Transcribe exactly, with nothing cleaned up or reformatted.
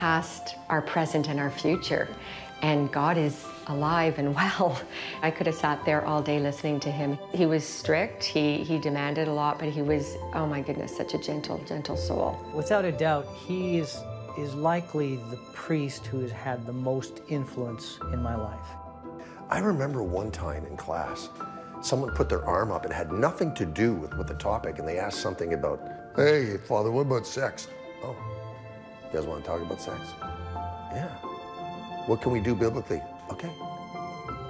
Past, our present, and our future. And God is alive and well. I could have sat there all day listening to him. He was strict, he, he demanded a lot, but he was, oh my goodness, such a gentle, gentle soul. Without a doubt, he is, is likely the priest who has had the most influence in my life. I remember one time in class, someone put their arm up and had nothing to do with, with the topic, and they asked something about, hey, Father, what about sex? Oh, you guys want to talk about sex? Yeah. What can we do biblically? Okay.